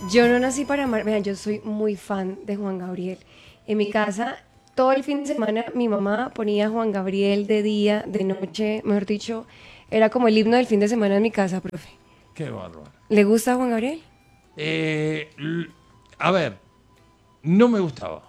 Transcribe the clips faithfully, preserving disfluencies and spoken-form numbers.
Yo no nací para amar. Vean, yo soy muy fan de Juan Gabriel. En mi casa, todo el fin de semana, mi mamá ponía Juan Gabriel de día, de noche, mejor dicho, era como el himno del fin de semana en mi casa, profe. Qué bárbaro. ¿Le gusta Juan Gabriel? Eh, l- a ver, no me gustaba.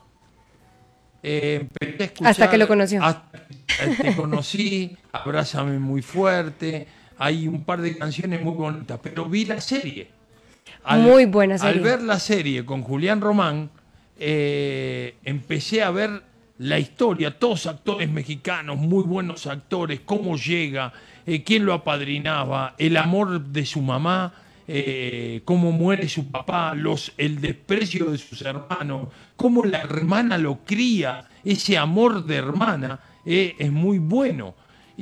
Eh, empecé a escuchar, Hasta que lo conoció. Hasta que te conocí, Abrázame muy fuerte. Hay un par de canciones muy bonitas, pero vi la serie. Al, Muy buena serie. Al ver la serie con Julián Román, eh, empecé a ver la historia, todos actores mexicanos, muy buenos actores, cómo llega, eh, quién lo apadrinaba, el amor de su mamá, eh, cómo muere su papá, los, el desprecio de sus hermanos, cómo la hermana lo cría, ese amor de hermana eh, es muy bueno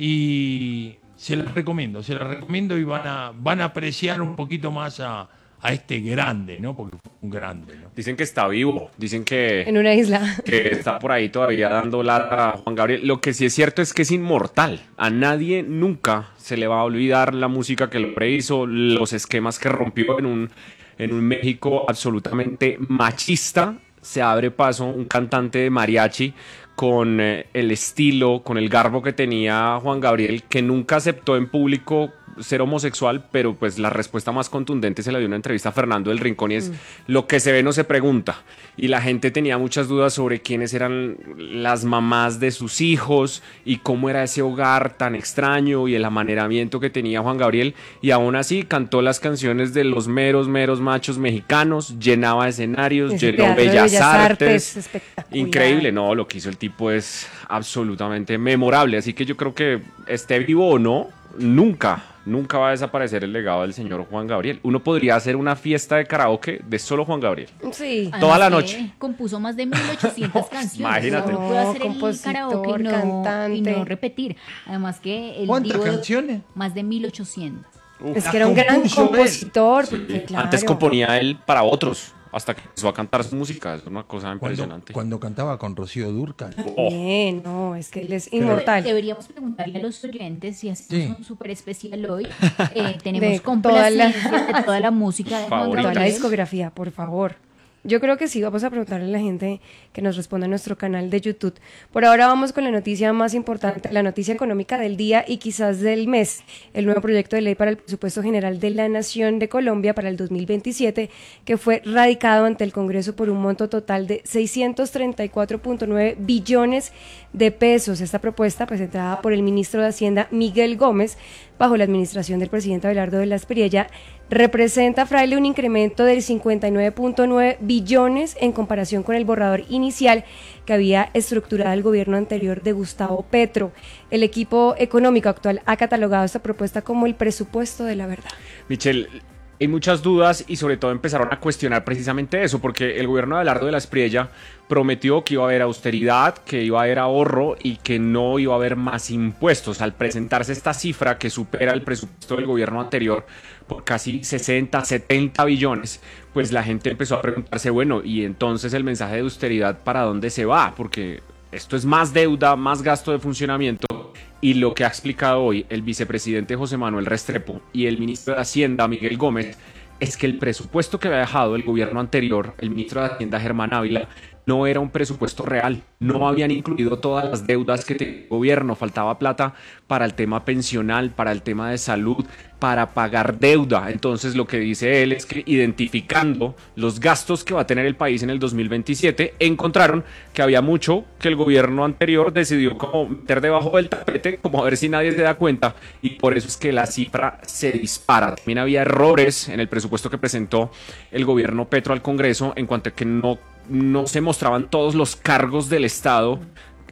y se las recomiendo, se las recomiendo y van a, van a apreciar un poquito más a, a este grande, ¿no? Porque fue un grande, ¿no? Dicen que está vivo, dicen que, En una isla. que está por ahí todavía dando lata a Juan Gabriel. Lo que sí es cierto es que es inmortal. A nadie nunca se le va a olvidar la música que el hombre hizo, los esquemas que rompió en un, en un México absolutamente machista. Se abre paso un cantante de mariachi con eh, el estilo, con el garbo que tenía Juan Gabriel, que nunca aceptó en público ser homosexual, pero pues la respuesta más contundente se la dio en una entrevista a Fernando del Rincón y es: mm. lo que se ve no se pregunta. Y la gente tenía muchas dudas sobre quiénes eran las mamás de sus hijos y cómo era ese hogar tan extraño y el amaneramiento que tenía Juan Gabriel, y aún así cantó las canciones de los meros, meros machos mexicanos, llenaba escenarios, Ese llenó teatro de Bellas, Bellas Artes, Artes, increíble. No, lo que hizo el tipo es absolutamente memorable, así que yo creo que esté vivo o no, nunca Nunca va a desaparecer el legado del señor Juan Gabriel. Uno podría hacer una fiesta de karaoke de solo Juan Gabriel. Sí. Toda Además la que noche. Compuso más de mil ochocientas canciones. Imagínate. No, puede hacer el compositor, karaoke y no, cantante. y no repetir. Además que el ¿Cuántas vivo de- canciones? Más de mil ochocientas. Uf. Es que era un gran compuso él. compositor. Sí. Porque, claro. Antes componía él para otros, hasta que empezó a cantar su música. Es una cosa Cuando, impresionante. cuando cantaba con Rocío Dúrcal. Oh. Bien, no, es que él es inmortal. Deberíamos preguntarle a los oyentes si hacemos Sí. un súper especial hoy. Eh, tenemos De complacencia toda la- de toda la música de Juan Favorita. Toda la Gabriel. discografía, por favor. Yo creo que sí, vamos a preguntarle a la gente que nos responda en nuestro canal de YouTube. Por ahora vamos con la noticia más importante, la noticia económica del día y quizás del mes. El nuevo proyecto de ley para el presupuesto general de la Nación de Colombia para el dos mil veintisiete, que fue radicado ante el Congreso por un monto total de seiscientos treinta y cuatro punto nueve billones de pesos. Esta propuesta, presentada por el ministro de Hacienda, Miguel Gómez, bajo la administración del presidente Abelardo de la Espriella, representa, Fraile, un incremento del cincuenta y nueve punto nueve billones en comparación con el borrador inicial que había estructurado el gobierno anterior de Gustavo Petro. El equipo económico actual ha catalogado esta propuesta como el presupuesto de la verdad. Michelle, hay muchas dudas y sobre todo empezaron a cuestionar precisamente eso, porque el gobierno de Abelardo de la Espriella prometió que iba a haber austeridad, que iba a haber ahorro y que no iba a haber más impuestos. Al presentarse esta cifra que supera el presupuesto del gobierno anterior por casi sesenta, setenta billones, pues la gente empezó a preguntarse, bueno, y entonces el mensaje de austeridad, ¿para dónde se va? Porque esto es más deuda, más gasto de funcionamiento. Y lo que ha explicado hoy el vicepresidente José Manuel Restrepo y el ministro de Hacienda, Miguel Gómez, es que el presupuesto que había dejado el gobierno anterior, el ministro de Hacienda, Germán Ávila, no era un presupuesto real. No habían incluido todas las deudas que tenía el gobierno. Faltaba plata para el tema pensional, para el tema de salud, para pagar deuda. Entonces lo que dice él es que, identificando los gastos que va a tener el país en el dos mil veintisiete, encontraron que había mucho que el gobierno anterior decidió como meter debajo del tapete, como a ver si nadie se da cuenta, y por eso es que la cifra se dispara. También había errores en el presupuesto que presentó el gobierno Petro al Congreso en cuanto a que no no se mostraban todos los cargos del Estado,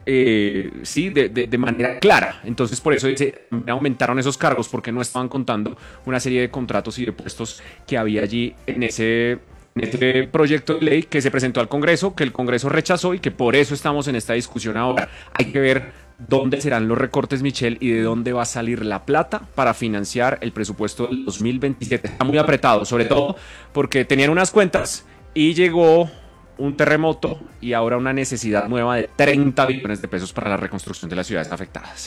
eh, sí, de, de, de manera clara. Entonces por eso dice, aumentaron esos cargos, porque no estaban contando una serie de contratos y de puestos que había allí en ese, en ese proyecto de ley que se presentó al Congreso, que el Congreso rechazó y que por eso estamos en esta discusión ahora. Hay que ver dónde serán los recortes, Michelle, y de dónde va a salir la plata para financiar el presupuesto del dos mil veintisiete. Está muy apretado, sobre todo porque tenían unas cuentas y llegó un terremoto y ahora una necesidad nueva de treinta billones de pesos para la reconstrucción de las ciudades afectadas.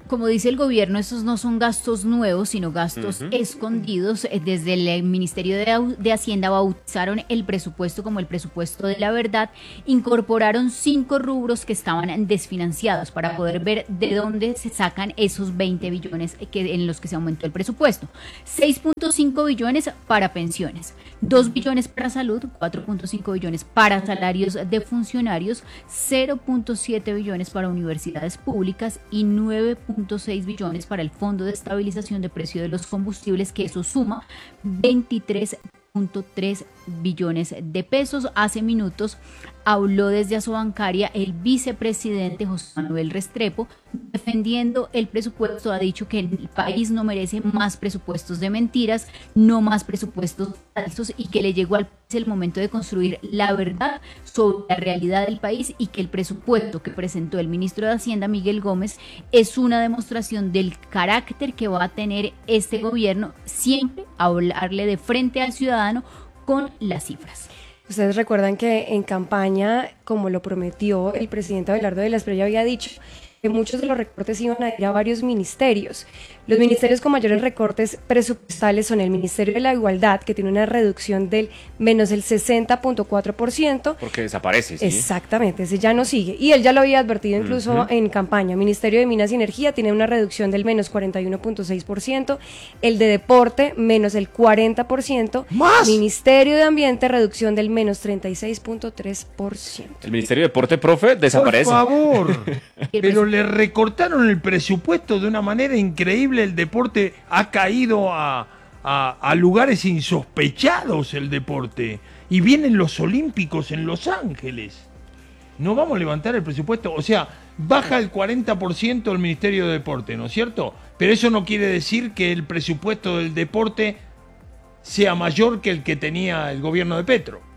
Como dice el gobierno, esos no son gastos nuevos, sino gastos uh-huh. escondidos. Desde el Ministerio de, de Hacienda bautizaron el presupuesto como el presupuesto de la verdad. Incorporaron cinco rubros que estaban desfinanciados para poder ver de dónde se sacan esos veinte billones que, en los que se aumentó el presupuesto. seis punto cinco billones para pensiones, dos billones para salud, cuatro punto cinco billones para salarios de funcionarios, cero punto siete billones para universidades públicas y nueve punto seis billones para el Fondo de Estabilización de Precio de los Combustibles, que eso suma veintitrés punto tres billones de pesos. Hace minutos habló desde Asobancaria el vicepresidente José Manuel Restrepo, defendiendo el presupuesto. Ha dicho que el país no merece más presupuestos de mentiras, no más presupuestos falsos, y que le llegó al país el momento de construir la verdad sobre la realidad del país, y que el presupuesto que presentó el ministro de Hacienda, Miguel Gómez, es una demostración del carácter que va a tener este gobierno, siempre hablarle de frente al ciudadano con las cifras. Ustedes recuerdan que en campaña, como lo prometió el presidente Abelardo de la Espriella, había dicho que muchos de los recortes iban a ir a varios ministerios. Los ministerios con mayores recortes presupuestales son el Ministerio de la Igualdad, que tiene una reducción del menos el sesenta punto cuatro por ciento. Porque desaparece, ¿sí? Exactamente, ese ya no sigue. Y él ya lo había advertido incluso uh-huh. en campaña. Ministerio de Minas y Energía tiene una reducción del menos cuarenta y uno punto seis por ciento. El de Deporte, menos el cuarenta por ciento. ¿Más? Ministerio de Ambiente, reducción del menos treinta y seis punto tres por ciento. El Ministerio de Deporte, profe, desaparece. Por favor. Pero le recortaron el presupuesto de una manera increíble. El deporte ha caído a, a, a lugares insospechados, el deporte. Y vienen los Olímpicos en Los Ángeles. No vamos a levantar el presupuesto. O sea, baja el cuarenta por ciento el Ministerio de Deporte, ¿no es cierto? Pero eso no quiere decir que el presupuesto del deporte sea mayor que el que tenía el gobierno de Petro.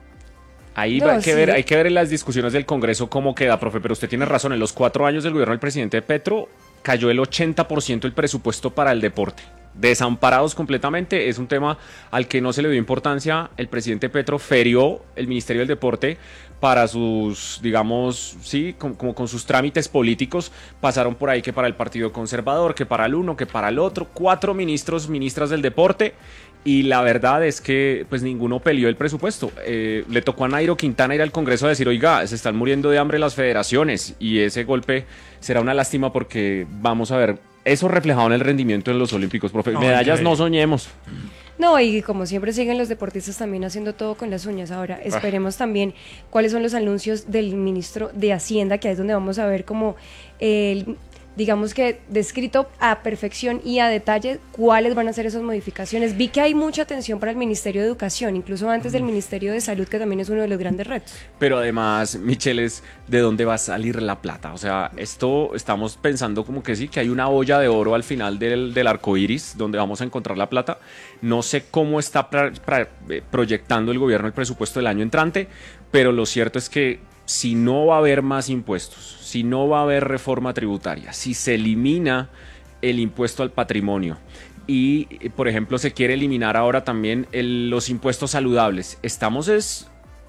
Ahí no, hay, que sí. ver, hay que ver en las discusiones del Congreso cómo queda, profe, pero usted tiene razón, en los cuatro años del gobierno del presidente Petro cayó el ochenta por ciento el presupuesto para el deporte. Desamparados completamente, es un tema al que no se le dio importancia. El presidente Petro ferió el Ministerio del Deporte para sus, digamos, sí, como, como con sus trámites políticos. Pasaron por ahí que para el Partido Conservador, que para el uno, que para el otro, cuatro ministros, ministras del deporte. Y la verdad es que pues ninguno peleó el presupuesto. Eh, le tocó a Nairo Quintana ir al Congreso a decir, oiga, se están muriendo de hambre las federaciones, y ese golpe será una lástima porque vamos a ver eso reflejado en el rendimiento en los Olímpicos, profe. No, medallas no soñemos. No, y como siempre siguen los deportistas también haciendo todo con las uñas. Ahora esperemos también cuáles son los anuncios del ministro de Hacienda, que es donde vamos a ver como el... digamos que descrito a perfección y a detalle cuáles van a ser esas modificaciones. Vi que hay mucha atención para el Ministerio de Educación, incluso antes del Ministerio de Salud, que también es uno de los grandes retos. Pero además, Michelle, es de dónde va a salir la plata. O sea, esto estamos pensando como que sí, que hay una olla de oro al final del, del arco iris donde vamos a encontrar la plata. No sé cómo está pra, pra, proyectando el gobierno el presupuesto del año entrante, pero lo cierto es que si no va a haber más impuestos, si no va a haber reforma tributaria, si se elimina el impuesto al patrimonio y, por ejemplo, se quiere eliminar ahora también el, los impuestos saludables, estamos es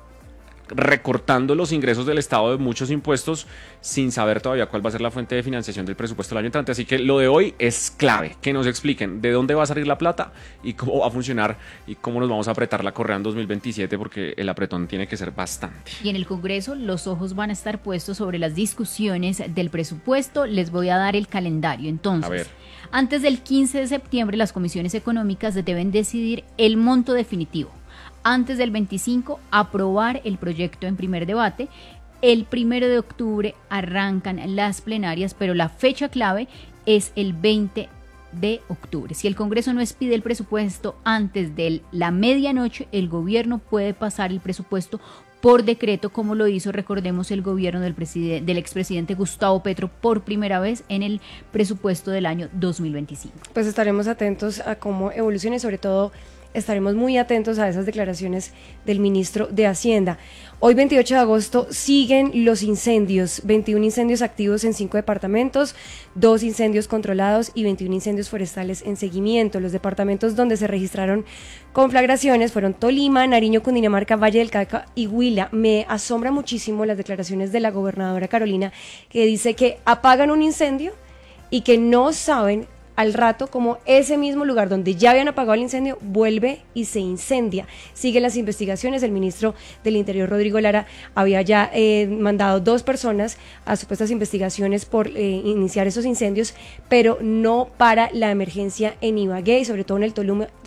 recortando los ingresos del Estado de muchos impuestos sin saber todavía cuál va a ser la fuente de financiación del presupuesto del año entrante. Así que lo de hoy es clave, que nos expliquen de dónde va a salir la plata y cómo va a funcionar y cómo nos vamos a apretar la correa en dos mil veintisiete, porque el apretón tiene que ser bastante. Y en el Congreso los ojos van a estar puestos sobre las discusiones del presupuesto. Les voy a dar el calendario. Entonces, a ver. Antes del quince de septiembre las comisiones económicas deben decidir el monto definitivo. Antes del veinticinco, aprobar el proyecto en primer debate. El primero de octubre arrancan las plenarias, pero la fecha clave es el veinte de octubre. Si el Congreso no expide el presupuesto antes de la medianoche, el gobierno puede pasar el presupuesto por decreto, como lo hizo, recordemos, el gobierno del, preside- del expresidente Gustavo Petro por primera vez en el presupuesto del año dos mil veinticinco. Pues estaremos atentos a cómo evoluciona y sobre todo estaremos muy atentos a esas declaraciones del ministro de Hacienda. Hoy, veintiocho de agosto, siguen los incendios, veintiún incendios activos en cinco departamentos, dos incendios controlados y veintiún incendios forestales en seguimiento. Los departamentos donde se registraron conflagraciones fueron Tolima, Nariño, Cundinamarca, Valle del Cauca y Huila. Me asombra muchísimo las declaraciones de la gobernadora Carolina, que dice que apagan un incendio y que no saben al rato como ese mismo lugar donde ya habían apagado el incendio vuelve y se incendia. Siguen las investigaciones, el ministro del Interior, Rodrigo Lara, había ya eh, mandado dos personas a supuestas investigaciones por eh, iniciar esos incendios, pero no para la emergencia en Ibagué y sobre todo en el Tolima,